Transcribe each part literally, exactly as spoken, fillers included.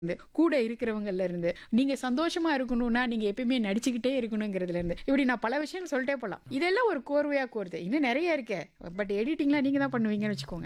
இருந்து, கூட இருக்கிறவங்கல இருந்து, நீங்க சந்தோஷமா இருக்கணும்னா, நீங்க எப்பயுமே நடிச்சுக்கிட்டே இருக்கணுங்கிறதுல இருந்து, இப்படி நான் பல விஷயங்கள் சொல்லிட்டே போலாம். இதெல்லாம் ஒரு கோர்வையா கோருது. இன்னும் நெறைய இருக்கே. பட் எடிட்டிங்லாம் நீங்க தான் பண்ணுவீங்கன்னு வச்சுக்கோங்க.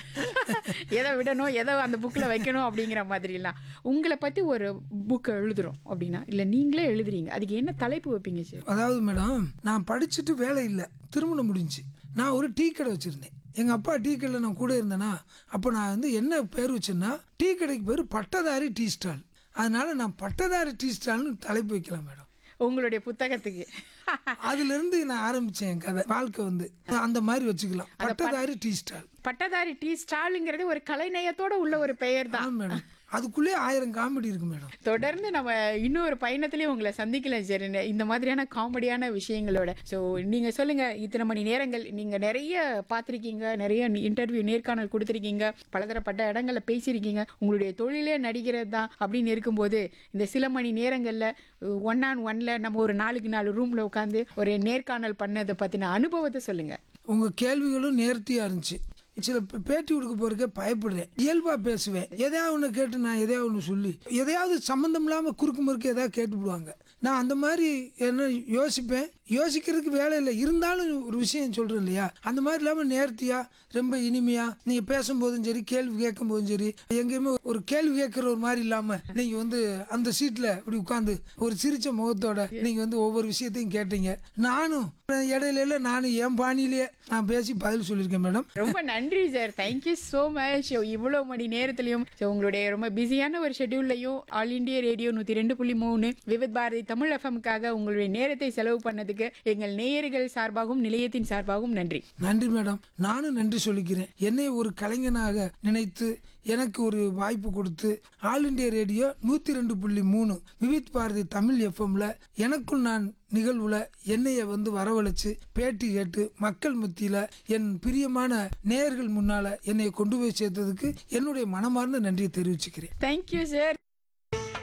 எத விடணும், எத அந்த புக்ல வைக்கணும் அப்படிங்கிற மாதிரிலாம். உங்கள பத்தி ஒரு புக் எழுதுறோம் அப்படின்னா, இல்ல நீங்களே எழுதுறீங்க. அதுக்கு என்ன தலைப்பு வைப்பீங்க சார்? அதாவது மேடம், நான் படிச்சுட்டு வேலை இல்ல. திருமணம் முடிஞ்சுச்சு. நான் ஒரு டீ கடை வச்சிருந்தேன். எங்க அப்பா டீ கடையில நான் கூட இருந்தேனா, அப்போ நான் வந்து என்ன பேர் வச்சேன்னா, டீ கடைக்கு பேரு பட்டதாரி டீ ஸ்டால். அதனால நான் பட்டதாரி டீ ஸ்டால்னு தலைப்பு வைக்கலாம் மேடம். உங்களுடைய புத்தகத்துக்கு. அதிலிருந்து நான் ஆரம்பிச்சேன் என் கதை. வாழ்க்கை வந்து அந்த மாதிரி வச்சுக்கலாம். பட்டதாரி டீ ஸ்டால். பட்டதாரி டீ ஸ்டாலுங்கிறது ஒரு கலைநயத்தோட உள்ள ஒரு பெயர் தான். ஆமா மேடம். அதுக்குள்ளே ஆயிரம் காமெடி இருக்கு மேடம். தொடர்ந்து நம்ம இன்னொரு பயணத்திலயும் உங்களை சந்திக்கலாம் சார். இந்த- இந்த மாதிரியான காமெடியான விஷயங்களோட. ஸோ நீங்க சொல்லுங்க, இத்தனை மணி நேரங்கள் நீங்க நிறைய பார்த்துருக்கீங்க, நிறைய இன்டர்வியூ நேர்காணல் கொடுத்துருக்கீங்க, பலதரப்பட்ட இடங்கள்ல பேசியிருக்கீங்க. உங்களுடைய தொழிலே நடிக்கிறது தான் அப்படின்னு இருக்கும்போது, இந்த சில மணி நேரங்கள்ல ஒன் ஆன் ஒன்ல நம்ம ஒரு நாலுக்கு நாலு ரூம்ல உட்காந்து ஒரு நேர்காணல் பண்ணதை பத்தின அனுபவத்தை சொல்லுங்க. உங்க கேள்விகளும் நேர்த்தியா இருந்துச்சு. சில பே- பேட்டி கொடுக்க போறதுக்கே பயப்படுறேன். இயல்பா பேசுவேன். எதையாவது ஒன்று கேட்டு நான் எதையாவது ஒன்று சொல்லி எதையாவது சம்மந்தம் இல்லாமல் குறுக்கு முறுக்கு எதாவது கேட்டுவிடுவாங்க. நான் அந்த மாதிரி என்ன யோசிப்பேன். யோசிக்கிறதுக்கு வேலை இல்லை. இருந்தாலும் ஒரு விஷயம் சொல்றேன் இல்லையா, அந்த மாதிரி இல்லாமல் நேர்த்தியா ரொம்ப இனிமையா நீங்க பேசும்போதும் சரி, கேள்வி கேட்கும் போதும் சரி, எங்கேயுமே ஒரு கேள்வி கேட்குற ஒரு மாதிரி இல்லாம நீங்க வந்து அந்த சீட்ல இப்படி உட்காந்து ஒரு சிரிச்ச முகத்தோட நீங்க வந்து ஒவ்வொரு விஷயத்தையும் கேட்டீங்க. நானும் இடையில இல்ல, நானும் என் பாணியிலேயே நான் பேசி பதில் சொல்லியிருக்கேன் மேடம். ரொம்ப நன்றி சார். Thank you so much. இவ்வளோ மணி நேரத்துலையும் so உங்களுடைய ரொம்ப பிஸியான ஒரு ஷெட்யூல்லையும் ஆல் இண்டியா ரேடியோ நூற்றி ரெண்டு புள்ளி மூணு விவித் பாரதி தமிழ் எஃப்எம்காக உங்களுடைய நேரத்தை செலவு பண்ணதுக்கு எங்கள் நேயர்கள் சார்பாகவும் நிலையத்தின் சார்பாகவும் நன்றி. நன்றி மேடம். நானும் நன்றி சொல்லிக்கிறேன். என்னை ஒரு கலைஞனாக நினைத்து எனக்கு ஒரு வாய்ப்பு கொடுத்து ஆல் இண்டியா ரேடியோ நூற்றி ரெண்டு புள்ளி மூணு விவித் பாரதி தமிழ் எஃப்எம்ல எனக்குள் நான் நிகழ்வுல என்னைய வந்து வரவழைச்சு பேட்டி கேட்டு மக்கள் மத்தியில என் பிரியமான நேயர்கள் முன்னால என்னை கொண்டு போய் சேர்த்ததுக்கு என்னுடைய மனமார்ந்த நன்றியை தெரிவிச்சுக்கிறேன். Thank you sir.